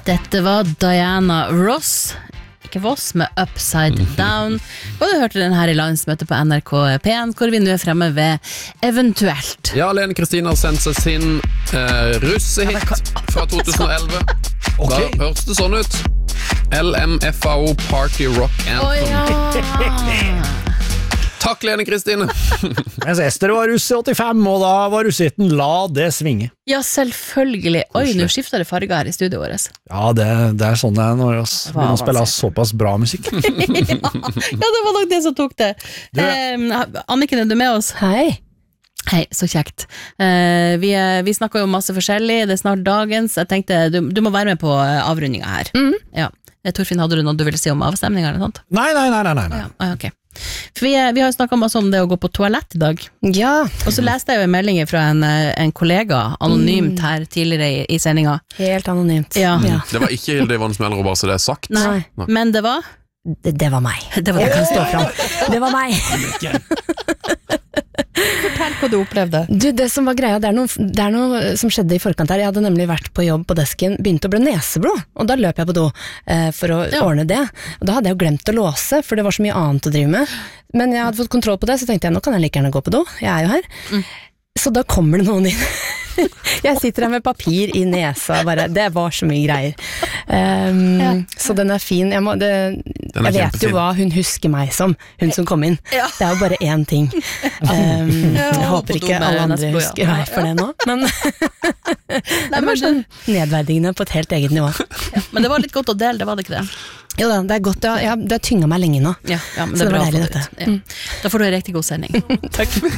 Dette var Diana Ross, ikke Voss, med Upside Down. Og du hørte den her i landsmøtet på NRK P1, hvor vi nå fremme ved Eventuelt. Ja, Lene Kristine har sendt seg sin russehit fra 2011. Da hørtes det sånn ut. LMFAO Party Rock Anthem. Takk, Lene Kristine. Mens Ester var russ i 85, og da var russehitten La det svinge. Ja, selvfølgelig. Oi, nå skifter det farger her i studioet vårt. Ja, det er sånn det er når vi begynner å spille såpass bra musikk. Ja, det var nok det som tok det. Anniken, er du med oss? Hei. Hei, så kjekt. Vi snakker jo masse forskjellig, det er snart dagens. Jeg tenkte, du må være med på avrundinga her. Ja. Torfinn, hadde du noe du ville si om avstemninga eller noe sånt? Nei. Ja, ok. For vi har jo snakket masse om det å gå på toalett i dag. Ja. Og så leste jeg jo en melding fra en kollega, anonymt her tidligere i sendinga. Helt anonymt. Ja. Det var ikke Hilde Ivans Mellerup, bare så det er sagt. Nei. Men det var? Det var meg. Det var det. Jeg kan stå fram. Det var meg. Fortell hva du opplevde. Du, det som var greia, det er noe som skjedde i forkant her. Jeg hadde nemlig vært på jobb på desken, begynte å blø neseblod, og da løp jeg på do for å ordne det. Og da hadde jeg jo glemt å låse, for det var så mye annet å drive med. Men jeg hadde fått kontroll på det, så tenkte jeg, nå kan jeg like gjerne gå på do. Jeg er jo her. Så da kommer det noen inn. Jeg sitter her med papir i nesa, bare, det var så mye greier. Så den er fin. Jeg vet jo hva hun husker meg som, hun som kom inn. Det er jo bare én ting. Jeg håper ikke alle andre husker meg for det nå, men det var sånn nedverdigende på et helt eget nivå. Men det var litt godt å dele, det var det ikke det? Jo da, det er godt, det har tynget meg lenge nå. Ja, men så det er bra deilig dette. Da får du en riktig god sending. Takk.